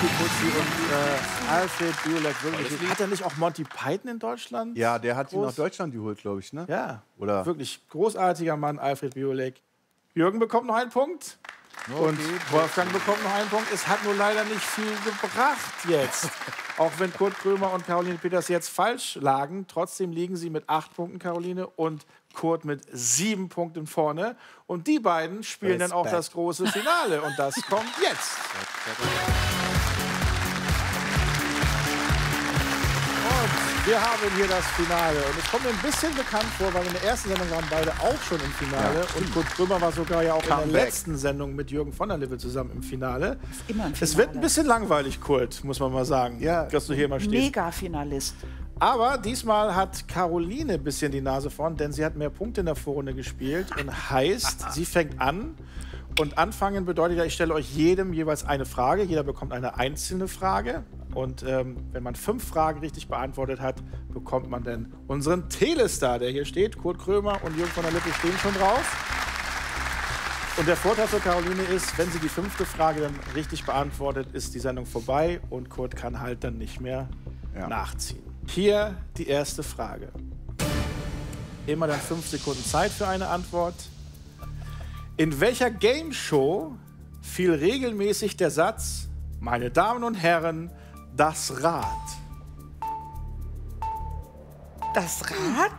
Putzi und Alfred Biolek. Wirklich. Hat er nicht auch Monty Python in Deutschland? Ja, der hat ihn nach Deutschland geholt, glaube ich, ne? Ja, oder? Wirklich großartiger Mann, Alfred Biolek. Jürgen bekommt noch einen Punkt. Und Wolfgang bekommt noch einen Punkt. Es hat nur leider nicht viel gebracht jetzt. Auch wenn Kurt Krömer und Caroline Peters jetzt falsch lagen, trotzdem liegen sie mit 8 Punkten, Caroline, und Kurt mit 7 Punkten vorne. Und die beiden spielen dann auch das große Finale. Und das kommt jetzt. Und wir haben hier das Finale. Und es kommt mir ein bisschen bekannt vor, weil in der ersten Sendung waren beide auch schon im Finale. Ja, und Kurt Krömer war sogar ja auch in der letzten Sendung mit Jürgen von der Lippe zusammen im Finale. Ist immer ein Finale. Es wird ein bisschen langweilig, Kurt, muss man mal sagen, ja, dass du hier mal stehst. Mega-Finalist. Aber diesmal hat Caroline ein bisschen die Nase vorn, denn sie hat mehr Punkte in der Vorrunde gespielt. Und heißt, sie fängt an. Und anfangen bedeutet ja, ich stelle euch jedem jeweils eine Frage. Jeder bekommt eine einzelne Frage. Und wenn man 5 Fragen richtig beantwortet hat, bekommt man dann unseren Telestar, der hier steht. Kurt Krömer und Jürgen von der Lippe stehen schon drauf. Und der Vorteil für Caroline ist, wenn sie die 5. Frage dann richtig beantwortet, ist die Sendung vorbei und Kurt kann halt dann nicht mehr nachziehen. Hier die erste Frage. Immer dann 5 Sekunden Zeit für eine Antwort. In welcher Game Show fiel regelmäßig der Satz, meine Damen und Herren, das Rad? Das Rad?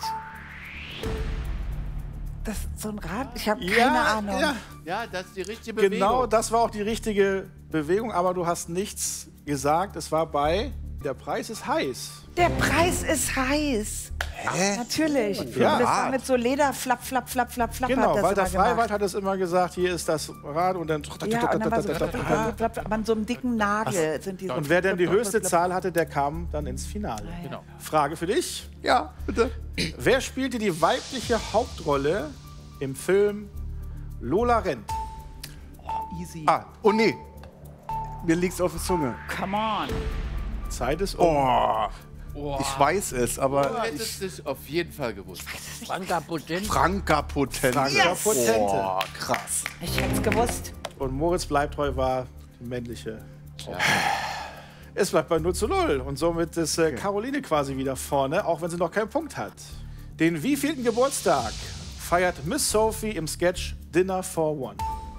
Das ist so ein Rad? Ich habe keine Ahnung. Ja, das ist die richtige Bewegung. Genau, das war auch die richtige Bewegung, aber du hast nichts gesagt. Es war bei Der Preis ist heiß. Der Preis ist heiß. Hä? Natürlich. Ja. Und das war mit so Leder, flapp, flapp, flapp, flapp, flapp. Genau, hat Walter das immer Freiwald gemacht. hat es immer gesagt, hier ist das Rad und dann... Ja, und dann war so aber an so einem dicken Nagel sind die so. Und wer denn die höchste Zahl hatte, der kam dann ins Finale. Ah, ja. Genau. Frage für dich. Ja, bitte. Wer spielte die weibliche Hauptrolle im Film Lola rennt? Easy. Ah, oh nee. Mir liegt's auf der Zunge. Come on. Zeit ist um. Ich weiß es, aber... Du hättest es auf jeden Fall gewusst. Franka Potente. Franka Potente. Yes. Potente. Oh, krass. Ich hätte es gewusst. Und Moritz Bleibtreu war die männliche. Es bleibt bei 0:0 und somit ist Caroline quasi wieder vorne, auch wenn sie noch keinen Punkt hat. Den wievielten Geburtstag feiert Miss Sophie im Sketch Dinner for One?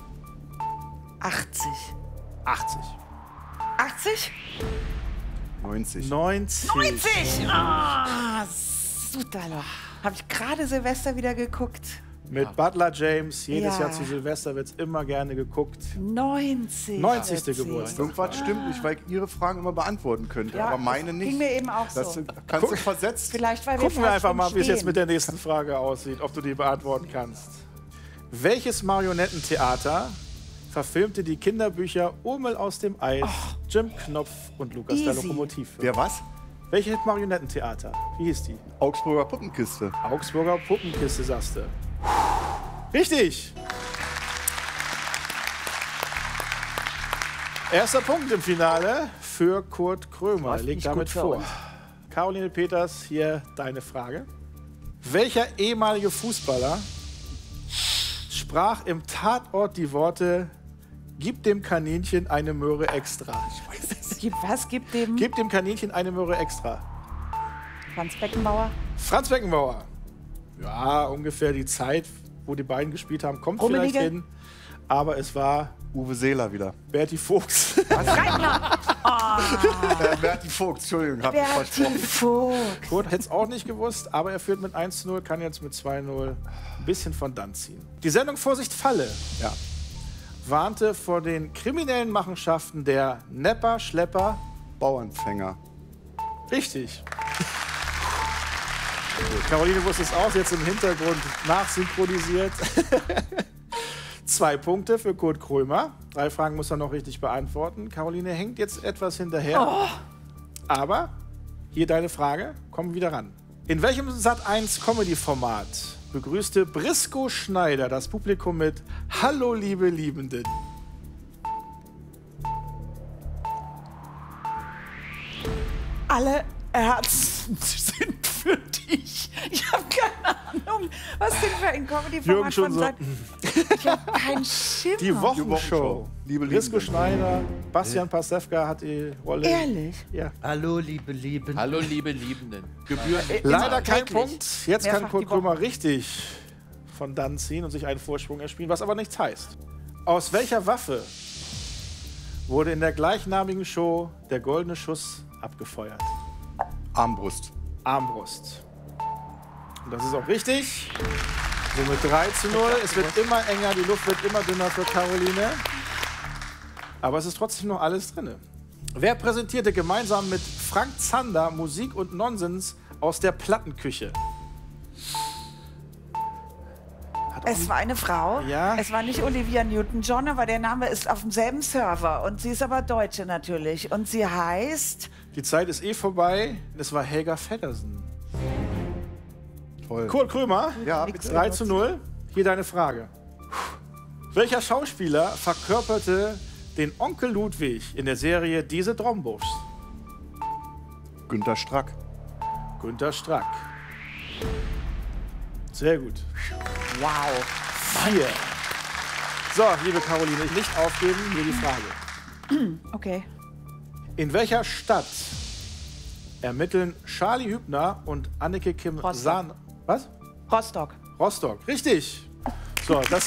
80. 80. 80? 90. 90. 90! Ah, Sutalo. Habe ich gerade Silvester wieder geguckt. Mit Butler James. Jedes Ja. Jahr zu Silvester wird es immer gerne geguckt. 90. 90. Erzähl. Geburtstag. Irgendwas stimmt nicht, weil ich Ihre Fragen immer beantworten könnte, Ja, aber meine das nicht. ging mir eben auch Das so. kannst du versetzt. Vielleicht, weil wir Gucken wir falsch einfach mal, wie es jetzt stehen. mit der nächsten Frage aussieht, ob du die beantworten kannst. Welches Marionettentheater verfilmte die Kinderbücher Urmel aus dem Eis, Jim Knopf und Lukas der Easy. Lokomotiv? Wer was? Welches Marionettentheater? Wie hieß die? Augsburger Puppenkiste. Augsburger Puppenkiste, sagst du. Richtig! Erster Punkt im Finale für Kurt Krömer. Läuft Legt nicht damit gut für vor. uns. Caroline Peters, hier deine Frage. Welcher ehemalige Fußballer sprach im Tatort die Worte: Gib dem Kaninchen eine Möhre extra? Gib dem Gib dem Kaninchen eine Möhre extra. Franz Beckenbauer. Franz Beckenbauer. Ja, ungefähr die Zeit, wo die beiden gespielt haben, kommt Rummenigge? vielleicht hin. Aber es war Uwe Seeler wieder. Berti Vogts. Berti Vogt, Entschuldigung, hab ich Berti versprochen. Vogt. Kurt hätte es auch nicht gewusst, aber er führt mit 1:0, kann jetzt mit 2:0 ein bisschen von dann ziehen. Die Sendung Vorsicht Falle warnte vor den kriminellen Machenschaften der Nepper, Schlepper. Bauernfänger. Richtig. Caroline wusste es auch, jetzt im Hintergrund nachsynchronisiert. 2 Punkte für Kurt Krömer. 3 Fragen muss er noch richtig beantworten. Caroline hängt jetzt etwas hinterher. Aber hier deine Frage, komm wieder ran. In welchem Sat.1 Comedy-Format begrüßte Brisco Schneider das Publikum mit Hallo, liebe Liebenden? Alle Herzen sind für dich. Ich habe keine Ahnung, was denn für ein Jürgen Comedy-Format schon von so. seit... Ich habe keinen Schimmer. Die Wochenshow. Liebe Risco Liebende. Schneider, Bastian Pastewka hat die Rolle. Ehrlich? Ja. Hallo, liebe Lieben. Hallo, liebe Liebenden. Gebühren. Leider kein täglich. Punkt. Jetzt kann Mehrfach Kurt die Woche. Krömer richtig von dann ziehen und sich einen Vorsprung erspielen, was aber nichts heißt. Aus welcher Waffe wurde in der gleichnamigen Show der goldene Schuss abgefeuert? Armbrust. Armbrust. Und das ist auch richtig. Somit 3:0. Es wird immer enger, die Luft wird immer dünner für Caroline. Aber es ist trotzdem noch alles drin. Wer präsentierte gemeinsam mit Frank Zander Musik und Nonsens aus der Plattenküche? Es war eine Frau. Ja. Es war nicht Olivia Newton-John, aber der Name ist auf demselben Server. Und sie ist aber Deutsche natürlich. Und sie heißt... Die Zeit ist eh vorbei. Es war Helga Feddersen. Toll. Kurt Krömer, Ja, bitte. 3:0. Hier deine Frage. Welcher Schauspieler verkörperte den Onkel Ludwig in der Serie Diese Drombos? Günter Strack. Günter Strack. Sehr gut. Wow. 4. So, liebe Caroline, nicht aufgeben, hier die Frage. Okay. In welcher Stadt ermitteln Charlie Hübner und Anneke Kim Rostock. Sahn... Was? Rostock. Rostock, richtig. So, das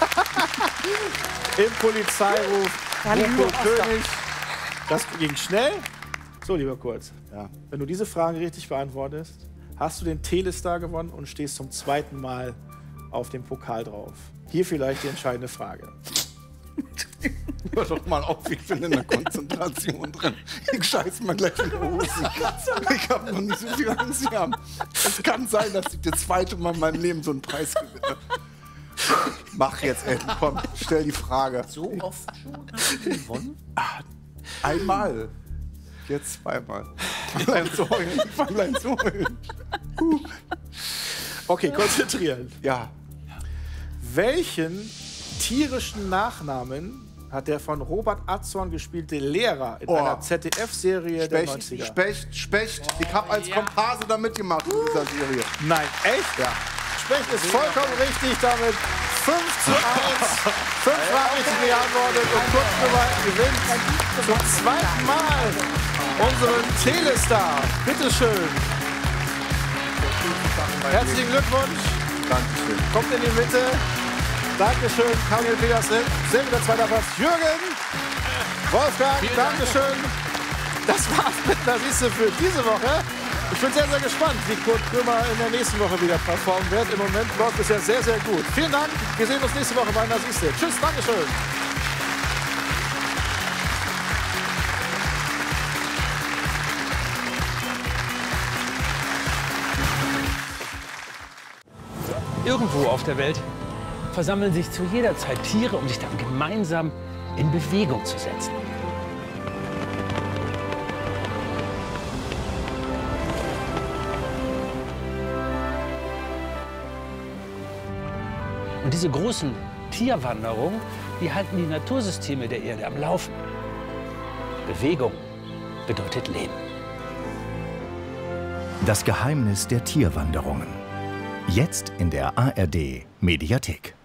im Polizeiruf Charlie Hugo Hübner, Rostock. König. Das ging schnell. So, lieber Kurt, Ja. wenn du diese Fragen richtig beantwortest, hast du den Telestar gewonnen und stehst zum zweiten Mal auf dem Pokal drauf. Hier vielleicht die entscheidende Frage. Hör doch mal auf, ich bin in der Konzentration drin. Ich scheiß mal gleich in die Hose. Ich hab noch nicht so viel Angst gehabt. Es kann sein, dass ich das zweite Mal in meinem Leben so einen Preis gewinne. Mach jetzt, ey, komm, stell die Frage. So oft schon hast du gewonnen? Einmal. Jetzt zweimal. Ich fang gleich zu heulen. Ich fang gleich zu heulen. Okay, konzentrieren. Ja. Welchen tierischen Nachnamen hat der von Robert Atzorn gespielte Lehrer in Oh. einer ZDF-Serie der 90er? Specht. Ich hab als Komparse da mitgemacht in dieser Serie. Nein, echt? Ja. Specht ist vollkommen richtig, damit 5:1. 5 Fragen richtig beantwortet und Kurt Krömer gewinnt zum zweiten Mal unseren Telestar. Bitteschön. Herzlichen Glückwunsch. Dankeschön. Kommt in die Mitte. Dankeschön, Caroline Petersen. Sehr guter zweiter Platz. Jürgen, Wolfgang, Dankeschön. Das war's mit der Siehste für diese Woche. Ich bin sehr, sehr gespannt, wie Kurt Krömer in der nächsten Woche wieder performen wird. Im Moment läuft es ja sehr, sehr gut. Vielen Dank. Wir sehen uns nächste Woche bei einer Siehste. Tschüss, Dankeschön. Irgendwo auf der Welt versammeln sich zu jeder Zeit Tiere, um sich dann gemeinsam in Bewegung zu setzen. Und diese großen Tierwanderungen, die halten die Natursysteme der Erde am Laufen. Bewegung bedeutet Leben. Das Geheimnis der Tierwanderungen. Jetzt in der ARD Mediathek.